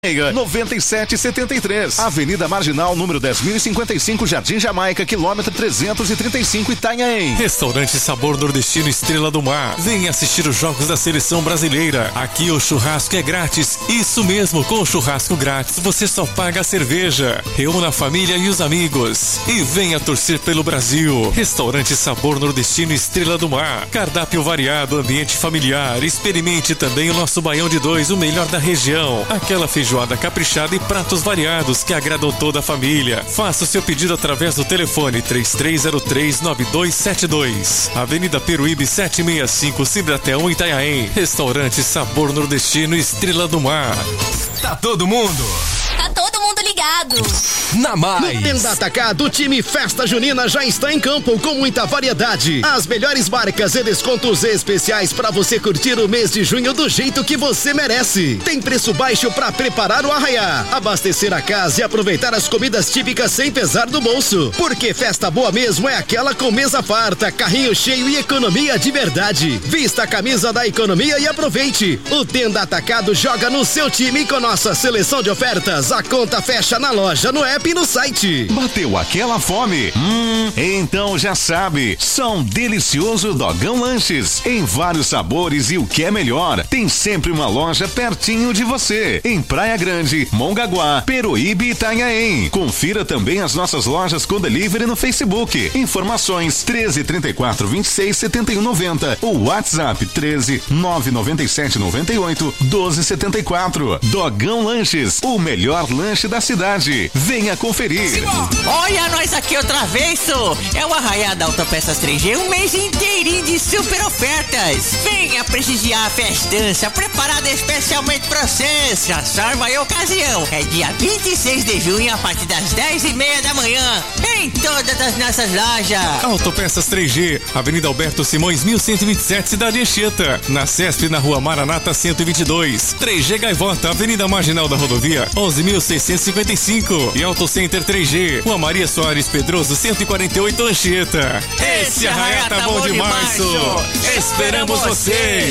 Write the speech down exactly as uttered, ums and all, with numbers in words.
noventa e sete setenta e três. Avenida Marginal, número dez mil e cinquenta e cinco, Jardim Jamaica, quilômetro trezentos e trinta e cinco, Itanhaém. Restaurante Sabor Nordestino Estrela do Mar. Venha assistir os jogos da seleção brasileira. Aqui o churrasco é grátis. Isso mesmo, com o churrasco grátis você só paga a cerveja. Reúna a família e os amigos e venha torcer pelo Brasil. Restaurante Sabor Nordestino Estrela do Mar. Cardápio variado, ambiente familiar. Experimente também o nosso baião de dois, o melhor da região. Aquela feijoada caprichada e pratos variados que agradam toda a família. Faça o seu pedido através do telefone três três zero três nove dois sete dois. Avenida Peruíbe setecentos e sessenta e cinco, Cibratel, Itanhaém. Restaurante Sabor Nordestino Estrela do Mar. Tá todo mundo? Tá todo mundo ligado. Na Mais. No Tenda Atacado, o time Festa Junina já está em campo com muita variedade. As melhores marcas e descontos especiais para você curtir o mês de junho do jeito que você merece. Tem preço baixo para preparar o arraiá, abastecer a casa e aproveitar as comidas típicas sem pesar do bolso. Porque festa boa mesmo é aquela com mesa farta, carrinho cheio e economia de verdade. Vista a camisa da economia e aproveite. O Tenda Atacado joga no seu time com nossa seleção de ofertas. A conta fecha na loja, no app e no site. Bateu aquela fome? Hum, então já sabe, são delicioso Dogão Lanches, em vários sabores e o que é melhor, tem sempre uma loja pertinho de você, em Praia Grande, Mongaguá, Peruíbe e Itanhaém. Confira também as nossas lojas com delivery no Facebook. Informações treze, trinta e quatro, vinte e seis, setenta e um, noventa ou WhatsApp treze, nove noventa e sete, noventa e oito, doze, setenta e quatro. Dogão Lanches, o melhor lanche da cidade. Venha conferir. Olha nós aqui outra vez, só. É o Arraiá da Autopeças três G, um mês inteirinho de super ofertas. Venha prestigiar a festança preparada especialmente para você. Já salva a ocasião. É dia vinte e seis de junho a partir das dez e meia da manhã em todas as nossas lojas. Autopeças três G, Avenida Alberto Simões, mil cento e vinte e sete, Cidade Anchieta. Na Cesp, na Rua Maranata cento e vinte e dois. três G Gaivota, Avenida Marginal da Rodovia, onze mil seiscentos e cinquenta e cinco. E Auto Center três G, Rua Maria Soares Pedroso, cento e quarenta e oito, Anchieta. Esse arraiá tá bom demais, só. Esperamos vocês!